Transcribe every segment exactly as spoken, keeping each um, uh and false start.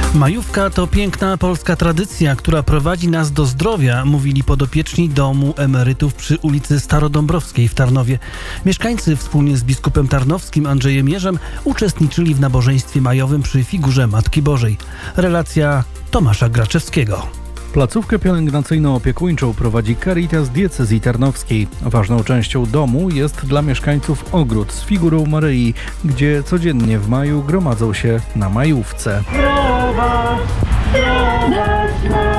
Majówka to piękna polska tradycja, która prowadzi nas do zdrowia, mówili podopieczni Domu Emerytów przy ulicy Starodąbrowskiej w Tarnowie. Mieszkańcy wspólnie z biskupem tarnowskim Andrzejem Jerzem uczestniczyli w nabożeństwie majowym przy figurze Matki Bożej. Relacja Tomasza Graczewskiego. Placówkę pielęgnacyjno-opiekuńczą prowadzi Caritas Diecezji Tarnowskiej. Ważną częścią domu jest dla mieszkańców ogród z figurą Maryi, gdzie codziennie w maju gromadzą się na majówce. Zdrowaś, zdrowaś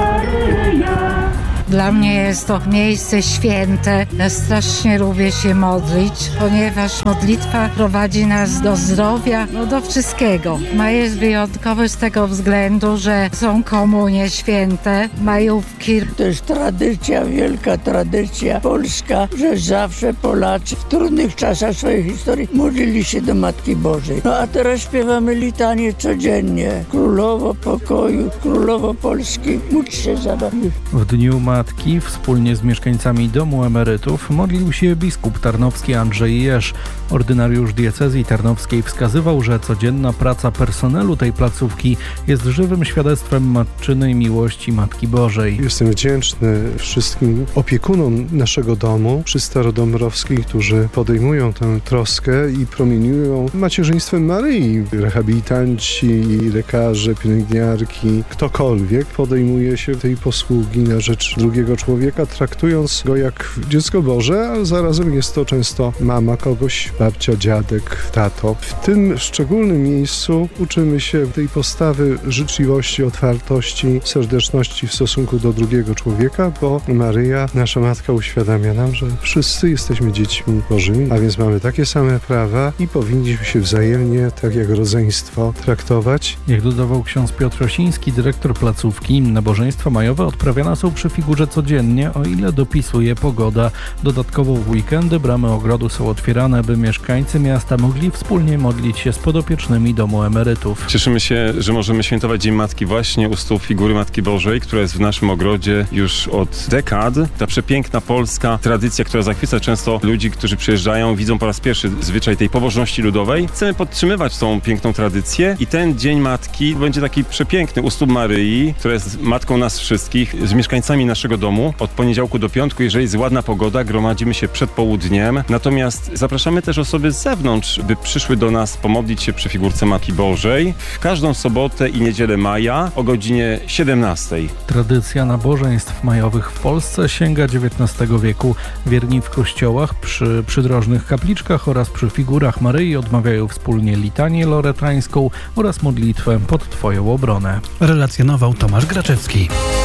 Maryja. Dla mnie jest to miejsce święte. Ja strasznie lubię się modlić, ponieważ modlitwa prowadzi nas do zdrowia, no do wszystkiego. Maj jest wyjątkowy z tego względu, że są komunie święte, majówki. To jest tradycja, wielka tradycja polska, że zawsze Polacy w trudnych czasach swojej historii modlili się do Matki Bożej. No a teraz śpiewamy litanię codziennie. Królowo pokoju, królowo Polski, módl się za nami. W dniu Matki wspólnie z mieszkańcami Domu Emerytów modlił się biskup tarnowski Andrzej Jerz. Ordynariusz diecezji tarnowskiej wskazywał, że codzienna praca personelu tej placówki jest żywym świadectwem matczynej miłości Matki Bożej. Jestem wdzięczny wszystkim opiekunom naszego domu przy Starodąbrowskiej, którzy podejmują tę troskę i promieniują macierzyństwem Maryi. Rehabilitanci, lekarze, pielęgniarki, ktokolwiek podejmuje się tej posługi na rzecz drugiego człowieka, traktując go jak dziecko Boże, a zarazem jest to często mama kogoś, babcia, dziadek, tato. W tym szczególnym miejscu uczymy się tej postawy życzliwości, otwartości, serdeczności w stosunku do drugiego człowieka, bo Maryja, nasza Matka, uświadamia nam, że wszyscy jesteśmy dziećmi Bożymi, a więc mamy takie same prawa i powinniśmy się wzajemnie, tak jak rodzeństwo, traktować. Jak dodawał ksiądz Piotr Osiński, dyrektor placówki, nabożeństwa majowe odprawiane są przy figurze codziennie, o ile dopisuje pogoda. Dodatkowo w weekendy bramy ogrodu są otwierane, by mieszkańcy miasta mogli wspólnie modlić się z podopiecznymi Domu Emerytów. Cieszymy się, że możemy świętować Dzień Matki właśnie u stóp figury Matki Bożej, która jest w naszym ogrodzie już od dekad. Ta przepiękna polska tradycja, która zachwyca często ludzi, którzy przyjeżdżają, widzą po raz pierwszy zwyczaj tej pobożności ludowej. Chcemy podtrzymywać tą piękną tradycję i ten Dzień Matki będzie taki przepiękny u stóp Maryi, która jest matką nas wszystkich, z mieszkańcami naszego domu. Od poniedziałku do piątku, jeżeli jest ładna pogoda, gromadzimy się przed południem. Natomiast zapraszamy też osoby z zewnątrz, by przyszły do nas pomodlić się przy figurce Matki Bożej w każdą sobotę i niedzielę maja o godzinie siedemnastej. Tradycja nabożeństw majowych w Polsce sięga dziewiętnastego wieku. Wierni w kościołach, przy przydrożnych kapliczkach oraz przy figurach Maryi odmawiają wspólnie litanię loretańską oraz modlitwę pod Twoją obronę. Relacjonował Tomasz Graczewski.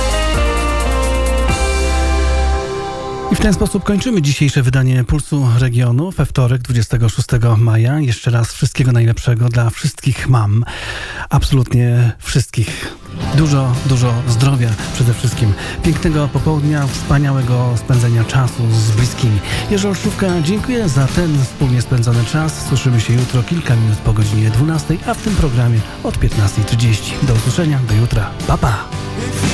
I w ten sposób kończymy dzisiejsze wydanie Pulsu Regionu we wtorek, dwudziestego szóstego maja. Jeszcze raz wszystkiego najlepszego dla wszystkich mam. Absolutnie wszystkich. Dużo, dużo zdrowia przede wszystkim. Pięknego popołudnia, wspaniałego spędzenia czasu z bliskimi. Jerzy Olszówka, dziękuję za ten wspólnie spędzony czas. Słyszymy się jutro kilka minut po godzinie dwunastej, a w tym programie od piętnastej trzydzieści. Do usłyszenia, do jutra. Pa, pa!